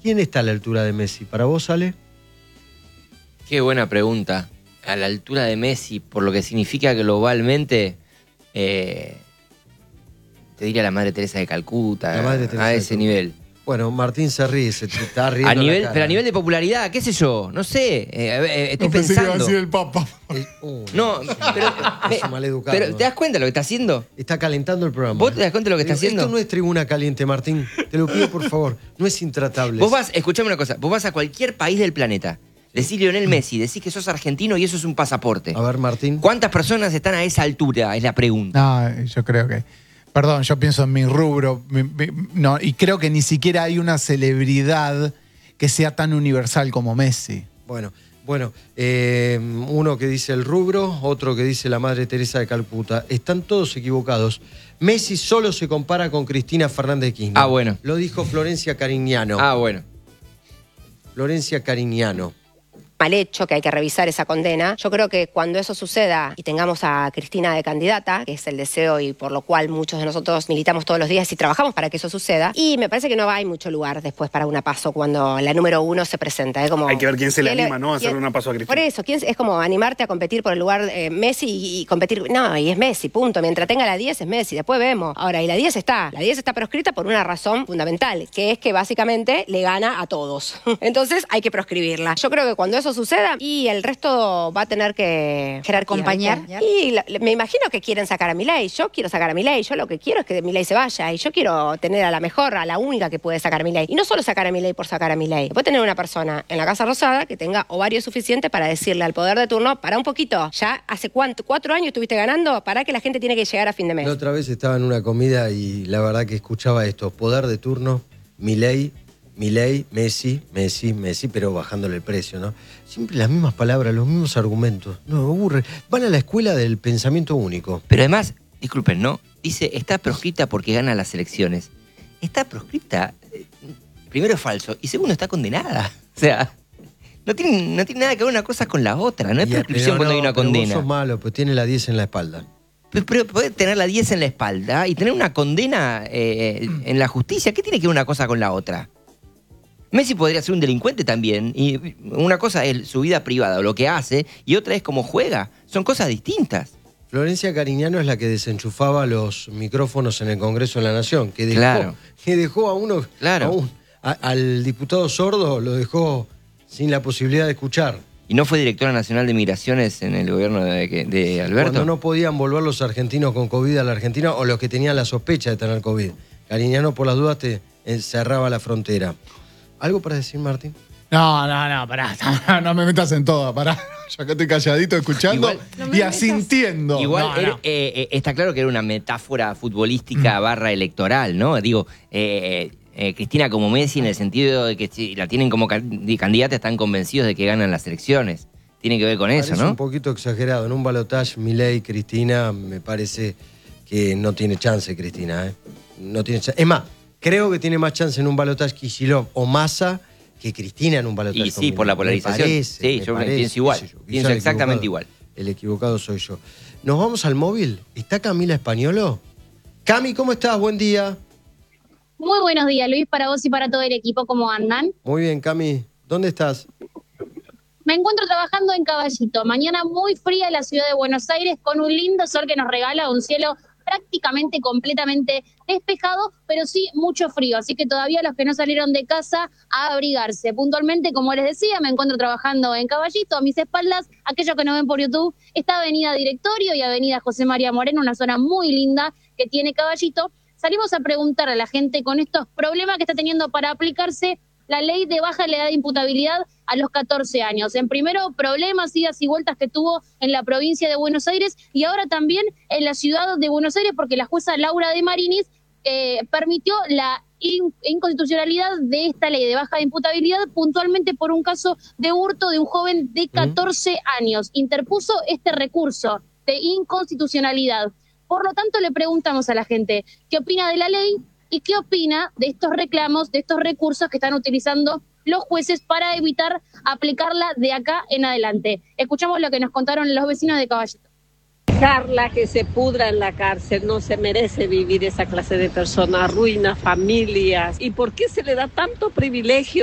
¿Quién está a la altura de Messi? ¿Para vos, Ale? Qué buena pregunta. A la altura de Messi, por lo que significa globalmente, te diría la Madre Teresa de Calcuta, a ese nivel. Bueno, Martín se ríe, se te está riendo pero a nivel de popularidad, qué sé yo, no sé, estoy pensando. Que iba a decir el Papa. No, es maleducado. Pero ¿te das cuenta de lo que está haciendo? Está calentando el programa. ¿Vos te das cuenta de lo que está haciendo? Esto no es tribuna caliente, Martín. Te lo pido, por favor. No es intratable. Escuchame una cosa, vos vas a cualquier país del planeta, decís Lionel Messi, decís que sos argentino y eso es un pasaporte. A ver, Martín. ¿Cuántas personas están a esa altura? Es la pregunta. No, yo creo que... Perdón, yo pienso en mi rubro, no, y creo que ni siquiera hay una celebridad que sea tan universal como Messi. Bueno, uno que dice el rubro, otro que dice la Madre Teresa de Calcuta. Están todos equivocados. Messi solo se compara con Cristina Fernández de Kirchner. Ah, bueno. Lo dijo Florencia Carignano. Ah, bueno. Florencia Carignano. Mal hecho, que hay que revisar esa condena. Yo creo que cuando eso suceda y tengamos a Cristina de candidata, que es el deseo y por lo cual muchos de nosotros militamos todos los días y trabajamos para que eso suceda, y me parece que no hay mucho lugar después para una PASO cuando la número 1 se presenta. Como, hay que ver quién se le anima, ¿no? A hacer una PASO a Cristina. Por eso, es como animarte a competir por el lugar Messi y competir. No, y es Messi, punto. Mientras tenga la 10 es Messi, después vemos. Ahora, y la 10 está proscrita por una razón fundamental, que es que básicamente le gana a todos. Entonces hay que proscribirla. Yo creo que cuando eso suceda, y el resto va a tener que acompañar. Y me imagino que quieren sacar a Milei. Yo quiero sacar a Milei. Yo lo que quiero es que Milei se vaya. Y yo quiero tener a la mejor, a la única que puede sacar a Milei. Y no solo sacar a Milei por sacar a Milei. Puede tener una persona en la Casa Rosada que tenga ovario suficiente para decirle al poder de turno, para un poquito, ya hace 4 años estuviste ganando, para que la gente tiene que llegar a fin de mes. La otra vez estaba en una comida y la verdad que escuchaba esto. Poder de turno, Milei, Messi, pero bajándole el precio, ¿no? Siempre las mismas palabras, los mismos argumentos. No, me aburre. Van a la escuela del pensamiento único. Pero además, disculpen, ¿no? Dice, está proscrita porque gana las elecciones. Está proscrita, primero es falso, y segundo está condenada. O sea, no tiene nada que ver una cosa con la otra. No hay proscripción cuando hay una condena. Vos sos malo, pues tiene la 10 en la espalda. Pero poder tener la 10 en la espalda y tener una condena en la justicia, ¿qué tiene que ver una cosa con la otra? Messi podría ser un delincuente también, y una cosa es su vida privada o lo que hace, y otra es cómo juega. Son cosas distintas. Florencia Carignano es la que desenchufaba los micrófonos en el Congreso de la Nación, que dejó a uno, al diputado sordo, lo dejó sin la posibilidad de escuchar. ¿Y no fue directora nacional de migraciones en el gobierno de Alberto? Cuando no podían volver los argentinos con COVID a la Argentina, o los que tenían la sospecha de tener COVID. Carignano, por las dudas, te cerraba la frontera. ¿Algo para decir, Martín? No, pará. No me metas en todo, pará. Yo acá estoy calladito escuchando y asintiendo. Igual está claro que era una metáfora futbolística / electoral, ¿no? Digo, Cristina como Messi en el sentido de que si la tienen como candidata están convencidos de que ganan las elecciones. Tiene que ver con eso, ¿no? Es un poquito exagerado. En un balotaje, Milei, Cristina, me parece que no tiene chance, Cristina. No tiene chance. Es más, creo que tiene más chance en un balotaje Kicillof o Massa que Cristina en un balotaje. Y sí, por la polarización. Yo pienso igual. Pienso exactamente igual. El equivocado soy yo. ¿Nos vamos al móvil? ¿Está Camila Españolo? Cami, ¿cómo estás? Buen día. Muy buenos días, Luis, para vos y para todo el equipo. ¿Cómo andan? Muy bien, Cami. ¿Dónde estás? Me encuentro trabajando en Caballito. Mañana muy fría en la ciudad de Buenos Aires, con un lindo sol que nos regala, un cielo prácticamente completamente despejado, pero sí mucho frío, así que todavía los que no salieron de casa a abrigarse. Puntualmente, como les decía, me encuentro trabajando en Caballito. A mis espaldas, aquellos que no ven por YouTube, está Avenida Directorio y Avenida José María Moreno, una zona muy linda que tiene Caballito. Salimos a preguntar a la gente con estos problemas que está teniendo para aplicarse la ley de baja la edad de imputabilidad a los 14 años. En primero, problemas, idas y vueltas que tuvo en la provincia de Buenos Aires y ahora también en la ciudad de Buenos Aires, porque la jueza Laura de Marinis permitió la inconstitucionalidad de esta ley de baja de imputabilidad puntualmente por un caso de hurto de un joven de 14 años. Interpuso este recurso de inconstitucionalidad. Por lo tanto, le preguntamos a la gente qué opina de la ley y qué opina de estos reclamos, de estos recursos que están utilizando los jueces para evitar aplicarla de acá en adelante. Escuchamos lo que nos contaron los vecinos de Caballito. Carla, que se pudra en la cárcel, no se merece vivir esa clase de personas, arruina familias. ¿Y por qué se le da tanto privilegio